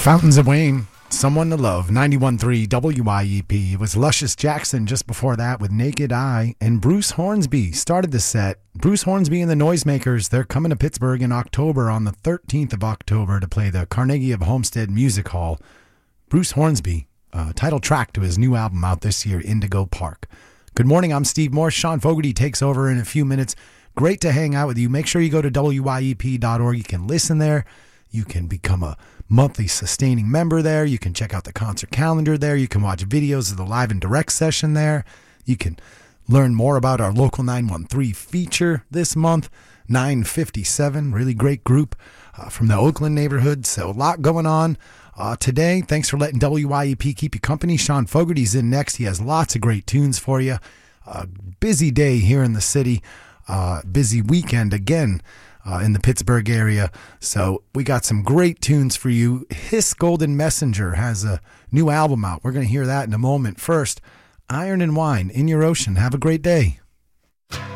Fountains of Wayne, Someone to Love, 91.3 WIEP. It was Luscious Jackson just before that with Naked Eye, and Bruce Hornsby started the set. Bruce Hornsby and the Noisemakers, they're coming to Pittsburgh in October, on the 13th of October, to play the Carnegie of Homestead Music Hall. Bruce Hornsby, title track to his new album out this year, Indigo Park. Good morning, I'm Steve Morse. Sean Fogarty takes over in a few minutes. Great to hang out with you. Make sure you go to WIEP.org. You can listen there. You can become a monthly sustaining member there. You can check out the concert calendar there. You can watch videos of the live and direct session there. You can learn more about our Local 913 feature this month, 957, really great group from the Oakland neighborhood. So a lot going on today. Thanks for letting WIEP keep you company. Sean Fogarty's in next. He has lots of great tunes for you. Busy day here in the city. Busy weekend again in the Pittsburgh area. So we got some great tunes for you. Hiss Golden Messenger has a new album out. We're going to hear that in a moment. First, Iron and Wine, In Your Ocean. Have a great day.